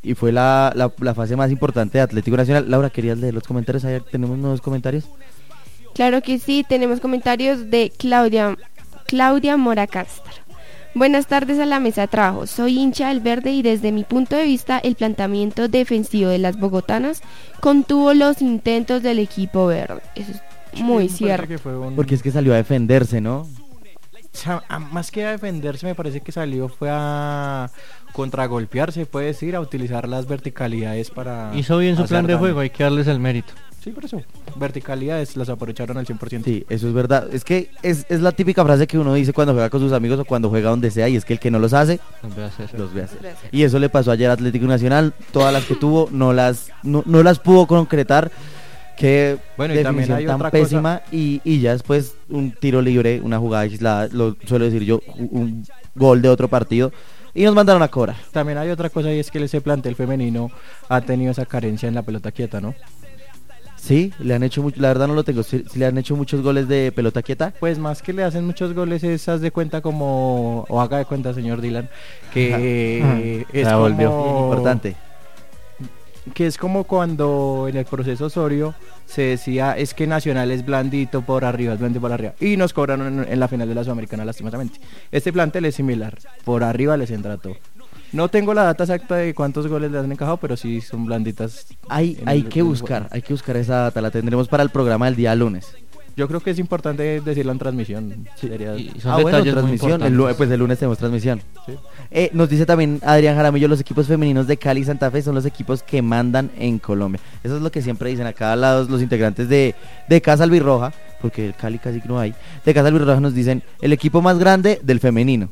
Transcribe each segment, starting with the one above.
y fue la fase más importante de Atlético Nacional. Laura, ¿querías leer los comentarios? ¿Ahí tenemos nuevos comentarios? Claro que sí, tenemos comentarios de Claudia Mora Castro. Buenas tardes a la mesa de trabajo. Soy hincha del verde y desde mi punto de vista el planteamiento defensivo de las bogotanas contuvo los intentos del equipo verde. Eso es muy cierto. Porque es que salió a defenderse, ¿no? O sea, más que a defenderse, me parece que salió fue a contragolpear, se puede decir, a utilizar las verticalidades para... Hizo bien su hacer plan de daño. juego, hay que darles el mérito. Sí, por eso. Verticalidades las aprovecharon al 100%. Sí, eso es verdad. Es que es la típica frase que uno dice cuando juega con sus amigos o cuando juega donde sea, y es que el que no los hace, Los voy a hacer. los ve hacer. Y eso le pasó ayer a Atlético Nacional. Todas las que tuvo no las pudo concretar. Qué Bueno, y también definición hay tan otra pésima. Y ya después un tiro libre, una jugada aislada, lo suelo decir yo, un gol de otro partido. Y nos mandaron a cobrar. También hay otra cosa y es que ese plantel femenino ha tenido esa carencia en la pelota quieta, ¿no? Sí, le han hecho mucho, la verdad no lo tengo, sí, le han hecho muchos goles de pelota quieta. Pues más que le hacen muchos goles es haz de cuenta como, o haga de cuenta señor Dylan, que es La volvió. como... Importante. Que es como cuando en el proceso Osorio se decía es que Nacional es blandito por arriba, es blandito por arriba, y nos cobraron en la final de la Sudamericana lastimosamente. Este plantel es similar, por arriba les entra todo. No tengo la data exacta de cuántos goles le han encajado, pero sí son blanditas. Hay que buscar esa data, la tendremos para el programa del día lunes. Yo creo que es importante decirlo en transmisión. Sería... Y son Bueno, detalles muy transmisión, importantes. pues el lunes tenemos transmisión. Sí. Nos dice también Adrián Jaramillo, los equipos femeninos de Cali y Santa Fe son los equipos que mandan en Colombia. Eso es lo que siempre dicen acá los integrantes de Casa Albirroja, porque el Cali casi que no hay. De Casa Albirroja nos dicen el equipo más grande del femenino.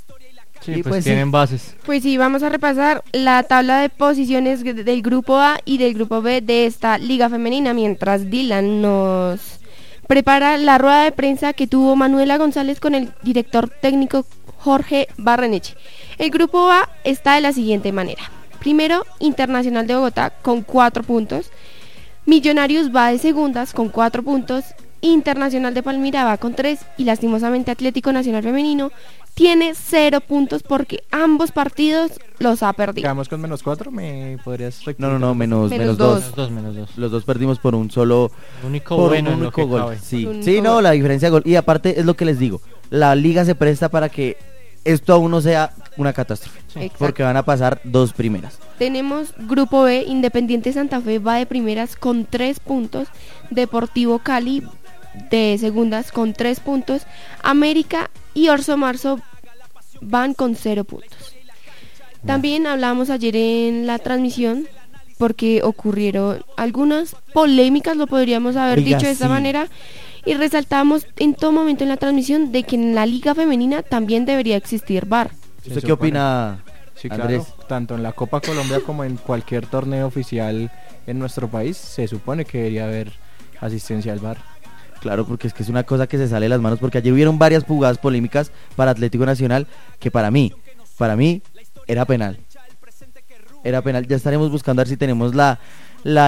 Sí, Y pues, pues tienen sí. bases. Pues sí, vamos a repasar la tabla de posiciones del grupo A y del grupo B de esta liga femenina, mientras Dylan nos prepara la rueda de prensa que tuvo Manuela González con el director técnico Jorge Barreneche. El grupo A está de la siguiente manera. Primero, Internacional de Bogotá con 4 puntos. Millonarios va de segundas con 4 puntos. Internacional de Palmira va con 3 y lastimosamente Atlético Nacional Femenino tiene 0 puntos porque ambos partidos los ha perdido. Quedamos con -4, ¿me podrías No, menos Menos 2. Menos dos. Los dos perdimos por un solo Único por bueno un en lo único que gol. cabe. Sí, Un sí, único no, gol. la diferencia de gol. Y aparte es lo que les digo, la liga se presta para que esto aún no sea una catástrofe, Exacto. porque van a pasar 2 primeras. Tenemos grupo B, Independiente Santa Fe va de primeras con 3 puntos, Deportivo Cali de segundas con 3 puntos, América y Orso Marzo van con 0 puntos. También hablábamos ayer en la transmisión porque ocurrieron algunas polémicas, lo podríamos haber Oiga, dicho de esta sí. manera, y resaltamos en todo momento en la transmisión de que en la liga femenina también debería existir VAR. ¿Usted qué opina, Sí, Andrés? claro, tanto en la Copa Colombia como en cualquier torneo oficial en nuestro país se supone que debería haber asistencia al VAR. Claro, porque es que es una cosa que se sale de las manos, porque ayer hubieron varias jugadas polémicas para Atlético Nacional que para mí era penal. Era penal. Ya estaremos buscando a ver si tenemos la